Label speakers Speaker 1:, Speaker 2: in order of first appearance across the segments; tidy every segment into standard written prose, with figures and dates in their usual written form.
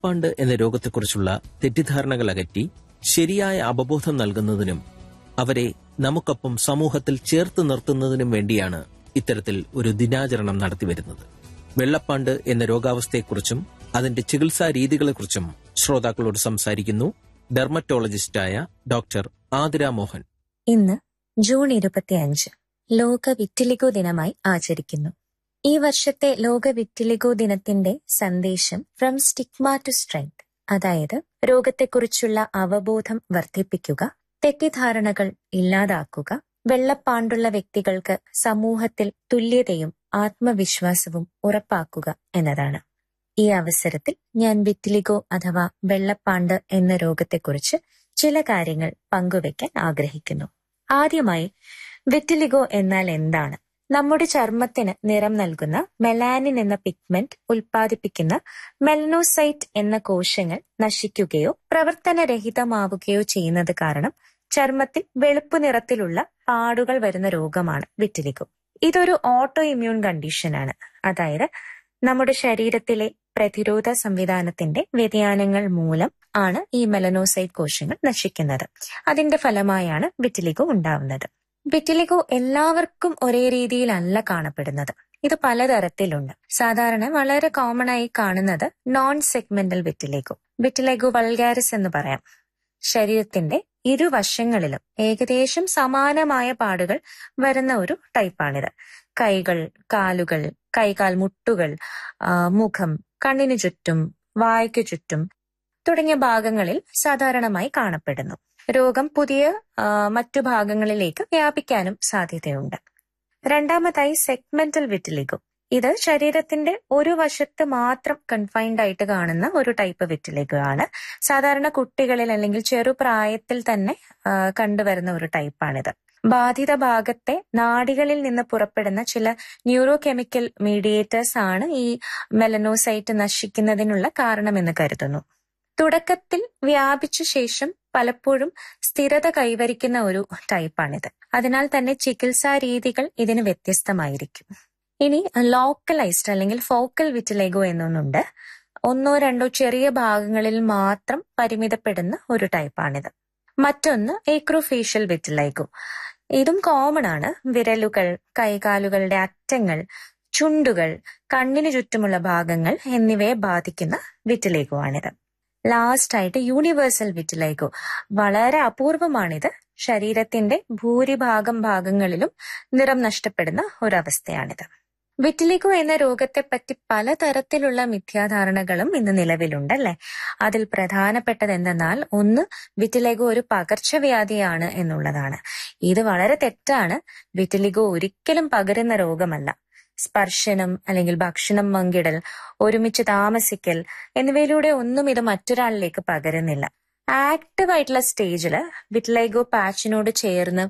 Speaker 1: വെള്ളപ്പാണ്ട് എന്ന രോഗത്തെക്കുറിച്ചുള്ള തെറ്റിദ്ധാരണകൾ അകറ്റി ശരിയായ അവബോധം നൽകുന്നതിനും അവരെ നമുക്കൊപ്പം സമൂഹത്തിൽ ചേർത്ത് നിർത്തുന്നതിനും വേണ്ടിയാണ് ഇത്തരത്തിൽ ഒരു ദിനാചരണം നടത്തിവരുന്നത്. വെള്ളപ്പാണ്ട് എന്ന രോഗാവസ്ഥയെക്കുറിച്ചും അതിന്റെ ചികിത്സാ രീതികളെക്കുറിച്ചും ശ്രോതാക്കളോട് സംസാരിക്കുന്നു ഡെർമറ്റോളജിസ്റ്റായ ഡോക്ടർ ആതിര മോഹൻ.
Speaker 2: ഇന്ന് ജൂൺ 25 ലോക വിറ്റിലിഗോ ദിനമായി ആചരിക്കുന്നു. ഈ വർഷത്തെ ലോക വിറ്റിലിഗോ ദിനത്തിന്റെ സന്ദേശം ഫ്രം സ്റ്റിഗ്മ ടു സ്ട്രെങ്ത്, അതായത് രോഗത്തെക്കുറിച്ചുള്ള അവബോധം വർദ്ധിപ്പിക്കുക, തെറ്റിദ്ധാരണകൾ ഇല്ലാതാക്കുക, വെള്ളപ്പാണ്ടുള്ള വ്യക്തികൾക്ക് സമൂഹത്തിൽ തുല്യതയും ആത്മവിശ്വാസവും ഉറപ്പാക്കുക എന്നതാണ്. ഈ അവസരത്തിൽ ഞാൻ വിറ്റിലിഗോ അഥവാ വെള്ളപ്പാണ്ട് എന്ന രോഗത്തെക്കുറിച്ച് ചില കാര്യങ്ങൾ പങ്കുവയ്ക്കാൻ ആഗ്രഹിക്കുന്നു. ആദ്യമായി, വിറ്റിലിഗോ എന്നാൽ എന്താണ്? നമ്മുടെ ചർമ്മത്തിന് നിറം നൽകുന്ന മെലാനിൻ എന്ന പിഗ്മെന്റ് ഉൽപ്പാദിപ്പിക്കുന്ന മെലനോസൈറ്റ് എന്ന കോശങ്ങൾ നശിക്കുകയോ പ്രവർത്തനരഹിതമാവുകയോ ചെയ്യുന്നത് കാരണം ചർമ്മത്തിൽ വെളുപ്പ് നിറത്തിലുള്ള പാടുകൾ വരുന്ന രോഗമാണ് വിറ്റിലിഗോ. ഇതൊരു ഓട്ടോ ഇമ്മ്യൂൺ കണ്ടീഷനാണ്. അതായത് നമ്മുടെ ശരീരത്തിലെ പ്രതിരോധ സംവിധാനത്തിന്റെ വ്യതിയാനങ്ങൾ മൂലം ആണ് ഈ മെലനോസൈറ്റ് കോശങ്ങൾ നശിക്കുന്നത്. അതിന്റെ ഫലമായാണ് വിറ്റിലിഗോ ഉണ്ടാവുന്നത്. വിറ്റിലിഗോ എല്ലാവർക്കും ഒരേ രീതിയിലല്ല കാണപ്പെടുന്നത്. ഇത് പലതരത്തിലുണ്ട്. സാധാരണ വളരെ കോമൺ ആയി കാണുന്നത് non segmental vitiligo, vitiligo vulgaris എന്ന് പറയാം. ശരീരത്തിന്റെ ഇരുവശങ്ങളിലും ഏകദേശം സമാനമായ പാടുകൾ വരുന്ന ഒരു ടൈപ്പാണിത്. കൈകൾ, കാലുകൾ, കൈകാൽ മുട്ടുകൾ, മുഖം, കണ്ണിനു ചുറ്റും, വായ്ക്കു ചുറ്റും തുടങ്ങിയ ഭാഗങ്ങളിൽ സാധാരണമായി കാണപ്പെടുന്നു. രോഗം പുതിയ മറ്റു ഭാഗങ്ങളിലേക്ക് വ്യാപിക്കാനും സാധ്യതയുണ്ട്. രണ്ടാമതായി സെഗ്മെന്റൽ വിറ്റിലിഗോ. ഇത് ശരീരത്തിന്റെ ഒരു വശത്ത് മാത്രം കൺഫൈൻഡ് ആയിട്ട് കാണുന്ന ഒരു ടൈപ്പ് വിറ്റിലിഗോ ആണ്. സാധാരണ കുട്ടികളിൽ അല്ലെങ്കിൽ ചെറുപ്രായത്തിൽ തന്നെ കണ്ടുവരുന്ന ഒരു ടൈപ്പാണിത്. ബാധിത ഭാഗത്തെ നാഡികളിൽ നിന്ന് പുറപ്പെടുന്ന ചില ന്യൂറോ കെമിക്കൽ മീഡിയേറ്റേഴ്സ് ആണ് ഈ മെലനോസൈറ്റ് നശിക്കുന്നതിനുള്ള കാരണമെന്ന് കരുതുന്നു. തുടക്കത്തിൽ വ്യാപിച്ച ശേഷം പലപ്പോഴും സ്ഥിരത കൈവരിക്കുന്ന ഒരു ടൈപ്പാണിത്. അതിനാൽ തന്നെ ചികിത്സാ രീതികൾ ഇതിന് വ്യത്യസ്തമായിരിക്കും. ഇനി ലോക്കലൈസ്ഡ് അല്ലെങ്കിൽ ഫോക്കൽ വിറ്റിലിഗോ എന്നൊന്നുണ്ട്. ഒന്നോ രണ്ടോ ചെറിയ ഭാഗങ്ങളിൽ മാത്രം പരിമിതപ്പെടുന്ന ഒരു ടൈപ്പാണിത്. മറ്റൊന്ന് ഏക്രോഫേഷ്യൽ വിറ്റിലിഗോ. ഇതും കോമൺ ആണ്. വിരലുകൾ, കൈകാലുകളുടെ അറ്റങ്ങൾ, ചുണ്ടുകൾ, കണ്ണിനു ചുറ്റുമുള്ള ഭാഗങ്ങൾ എന്നിവയെ ബാധിക്കുന്ന വിറ്റിലിഗോ ആണിത്. ലാസ്റ്റ് ആയിട്ട് യൂണിവേഴ്സൽ വിറ്റിലിഗോ. വളരെ അപൂർവമാണിത്. ശരീരത്തിന്റെ ഭൂരിഭാഗം ഭാഗങ്ങളിലും നിറം നഷ്ടപ്പെടുന്ന ഒരവസ്ഥയാണിത്. വിറ്റിലിഗോ എന്ന രോഗത്തെപ്പറ്റി പലതരത്തിലുള്ള മിഥ്യാധാരണകളും ഇന്ന് നിലവിലുണ്ടല്ലേ. അതിൽ പ്രധാനപ്പെട്ടത് എന്തെന്നാൽ, ഒന്ന്, വിറ്റിലിഗോ ഒരു പകർച്ചവ്യാധിയാണ് എന്നുള്ളതാണ്. ഇത് വളരെ തെറ്റാണ്. വിറ്റിലിഗോ ഒരിക്കലും പകരുന്ന രോഗമല്ല. സ്പർശനം അല്ലെങ്കിൽ ഭക്ഷണം പങ്കിടൽ, ഒരുമിച്ച് താമസിക്കൽ എന്നിവയിലൂടെ ഒന്നും ഇത് മറ്റൊരാളിലേക്ക് പകരുന്നില്ല. ആക്റ്റീവ് ആയിട്ടുള്ള സ്റ്റേജില് വിറ്റിലിഗോ പാച്ചിനോട് ചേർന്ന്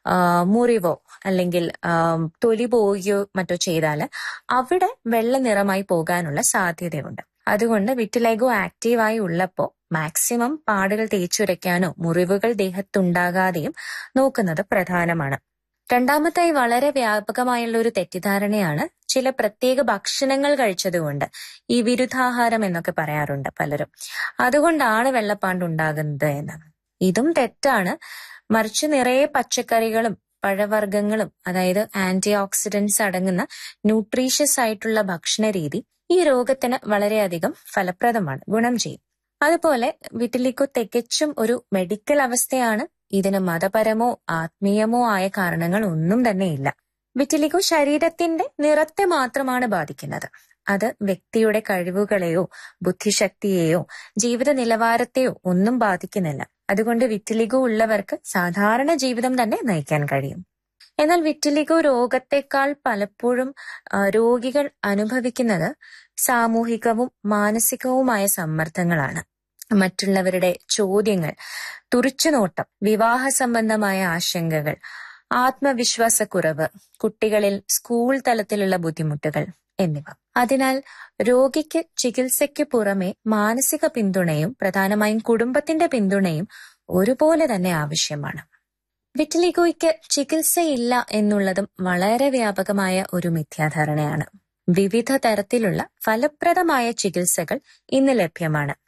Speaker 2: മുറിവോ അല്ലെങ്കിൽ തൊലി പോവുകയോ മറ്റോ ചെയ്താൽ അവിടെ വെള്ള നിറമായി പോകാനുള്ള സാധ്യതയുണ്ട്. അതുകൊണ്ട് വിറ്റിലിഗോ ആക്റ്റീവായി ഉള്ളപ്പോൾ മാക്സിമം പാടുകൾ തേച്ചുരയ്ക്കാനോ മുറിവുകൾ ദേഹത്തുണ്ടാകാതെയും നോക്കുന്നത് പ്രധാനമാണ്. രണ്ടാമതായി, വളരെ വ്യാപകമായുള്ള ഒരു തെറ്റിദ്ധാരണയാണ് ചില പ്രത്യേക ഭക്ഷണങ്ങൾ കഴിച്ചതുകൊണ്ട്, ഈ വിരുദ്ധാഹാരം എന്നൊക്കെ പറയാറുണ്ട് പലരും, അതുകൊണ്ടാണ് വെള്ളപ്പാണ്ട് ഉണ്ടാകുന്നത് എന്ന്. ഇതും തെറ്റാണ്. മറിച്ച് നിറയെ പച്ചക്കറികളും പഴവർഗ്ഗങ്ങളും, അതായത് ആന്റി ഓക്സിഡന്റ്സ് അടങ്ങുന്ന ന്യൂട്രീഷ്യസ് ആയിട്ടുള്ള ഭക്ഷണ രീതി ഈ രോഗത്തിന് വളരെയധികം ഫലപ്രദമാണ്, ഗുണം ചെയ്യും. അതുപോലെ വിറ്റിലിഗോ തികച്ചും ഒരു മെഡിക്കൽ അവസ്ഥയാണ്. ഇതിന് മതപരമോ ആത്മീയമോ ആയ കാരണങ്ങൾ ഒന്നും തന്നെയില്ല. വിറ്റിലിഗോ ശരീരത്തിന്റെ നിറത്തെ മാത്രമാണ് ബാധിക്കുന്നത്. അത് വ്യക്തിയുടെ കഴിവുകളെയോ ബുദ്ധിശക്തിയെയോ ജീവിത നിലവാരത്തെയോ ഒന്നും ബാധിക്കുന്നില്ല. അതുകൊണ്ട് വിറ്റിലിഗോ ഉള്ളവർക്ക് സാധാരണ ജീവിതം തന്നെ നയിക്കാൻ കഴിയും. എന്നാൽ വിറ്റിലിഗോ രോഗത്തെക്കാൾ പലപ്പോഴും രോഗികൾ അനുഭവിക്കുന്നത് സാമൂഹികവും മാനസികവുമായ സമ്മർദ്ദങ്ങളാണ്. മറ്റുള്ളവരുടെ ചോദ്യങ്ങൾ, തുറിച്ചുനോട്ടം, വിവാഹ സംബന്ധമായ ആശങ്കകൾ, ആത്മവിശ്വാസക്കുറവ്, കുട്ടികളിൽ സ്കൂൾ തലത്തിലുള്ള ബുദ്ധിമുട്ടുകൾ എന്നിവ. അതിനാൽ രോഗിക്ക് ചികിത്സയ്ക്ക് പുറമെ മാനസിക പിന്തുണയും പ്രധാനമായും കുടുംബത്തിന്റെ പിന്തുണയും ഒരുപോലെ തന്നെ ആവശ്യമാണ്. വിറ്റിലിഗോയ്ക്ക് ചികിത്സയില്ല എന്നുള്ളതും വളരെ വ്യാപകമായ ഒരു മിഥ്യാധാരണയാണ്. വിവിധ തരത്തിലുള്ള ഫലപ്രദമായ ചികിത്സകൾ ഇന്ന് ലഭ്യമാണ്.